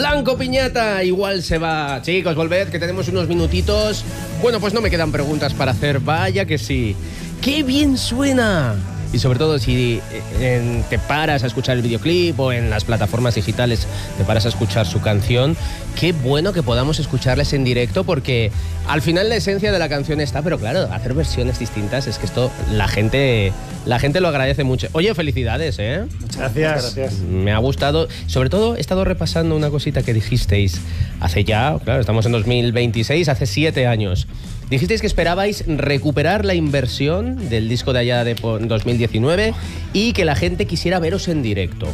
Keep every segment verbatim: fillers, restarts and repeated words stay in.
Blanco Piñata, igual se va. Chicos, volved, que tenemos unos minutitos. Bueno, pues no me quedan preguntas para hacer. Vaya que sí. ¡Qué bien suena! Y sobre todo si eh, te paras a escuchar el videoclip o en las plataformas digitales te paras a escuchar su canción, qué bueno que podamos escucharles en directo, porque al final la esencia de la canción está, pero claro, hacer versiones distintas es que esto la gente, la gente lo agradece mucho. Oye, felicidades, ¿eh? Muchas gracias. Muchas gracias. Me ha gustado. Sobre todo he estado repasando una cosita que dijisteis hace ya, claro, estamos en dos mil veintiséis, hace siete años. Dijisteis que esperabais recuperar la inversión del disco de allá de dos mil diecinueve y que la gente quisiera veros en directo.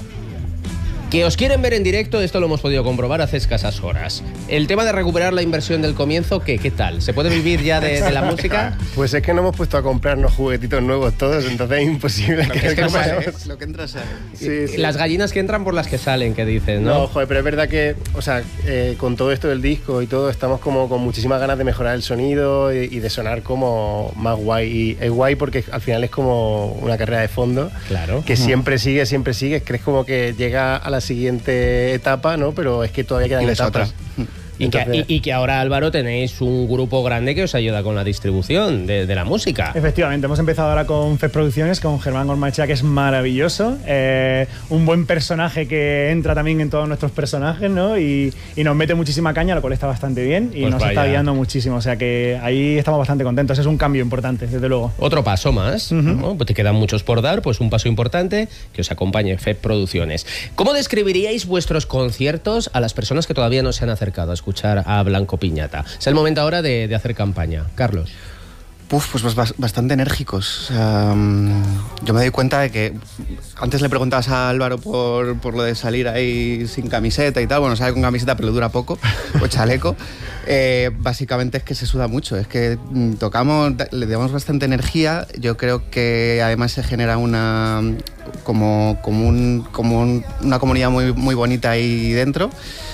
Que os quieren ver en directo, esto lo hemos podido comprobar hace escasas horas. El tema de recuperar la inversión del comienzo, ¿qué, qué tal? ¿Se puede vivir ya de, de la música? Pues es que no hemos puesto a comprarnos juguetitos nuevos todos, entonces es imposible lo que, que, que sale, lo que entra sale. Sí, sí. Las gallinas que entran por las que salen, que dicen, ¿no? No, joder, pero es verdad que, o sea, eh, con todo esto del disco y todo, estamos como con muchísimas ganas de mejorar el sonido y, y de sonar como más guay. Y es guay porque al final es como una carrera de fondo. Claro. Que siempre sigue, siempre sigue. Crees como que llega a la siguiente etapa, ¿no? Pero es que todavía quedan etapas. Y, Entonces... que, y, y que ahora, Álvaro, tenéis un grupo grande que os ayuda con la distribución de, de la música. Efectivamente, hemos empezado ahora con F E P Producciones, con Germán Gormachea, que es maravilloso. Eh, un buen personaje que entra también en todos nuestros personajes, ¿no? Y, y nos mete muchísima caña, lo cual está bastante bien y pues nos vaya. Está guiando muchísimo. O sea que ahí estamos bastante contentos. Es un cambio importante, desde luego. Otro paso más, uh-huh. ¿no? Pues te quedan muchos por dar, pues un paso importante que os acompañe F E P Producciones. ¿Cómo describiríais vuestros conciertos a las personas que todavía no se han acercado a escuchar a Blanco Piñata? Es el momento ahora de, de hacer campaña. Carlos. Uf, pues bastante enérgicos. O sea, yo me doy cuenta de que antes le preguntabas a Álvaro por, por lo de salir ahí sin camiseta y tal. Bueno, sale con camiseta pero le dura poco, o chaleco. Eh, básicamente es que se suda mucho. Es que tocamos, le damos bastante energía. Yo creo que además se genera una como, como, un, como un, una comunidad muy, muy bonita ahí dentro.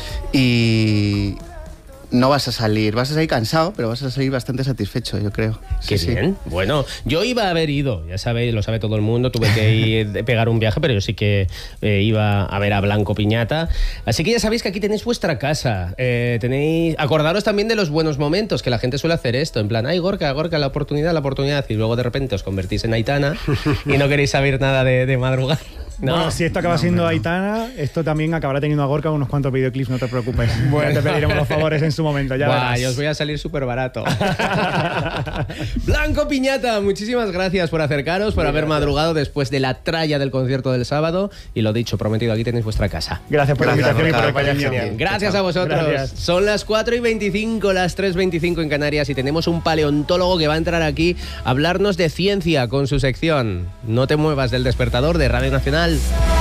Y no vas a salir, vas a salir cansado, pero vas a salir bastante satisfecho, yo creo. Qué sí, bien. Sí. Bueno, yo iba a haber ido, ya sabéis, lo sabe todo el mundo, tuve que ir, pegar un viaje, pero yo sí que eh, iba a ver a Blanco Piñata. Así que ya sabéis que aquí tenéis vuestra casa. Eh, tenéis, acordaros también de los buenos momentos, que la gente suele hacer esto, en plan, ay, Gorka, Gorka, la oportunidad, la oportunidad, y luego de repente os convertís en Aitana y no queréis saber nada de, de madrugar. No, bueno, si esto acaba no, siendo no. Aitana, esto también acabará teniendo a Gorka unos cuantos videoclips, no te preocupes. Bueno, ya te pediremos los favores en su momento, ya Buah, verás. Y os voy a salir súper barato. Blanco Piñata, muchísimas gracias por acercaros, por Muy haber gracias. madrugado después de la tralla del concierto del sábado. Y lo dicho, prometido, aquí tenéis vuestra casa. Gracias por gracias, la invitación Gorka, y por el cariño. Gracias, gracias a vosotros. Gracias. Son las cuatro y veinticinco, las tres y veinticinco en Canarias y tenemos un paleontólogo que va a entrar aquí a hablarnos de ciencia con su sección. No te muevas del despertador de Radio Nacional.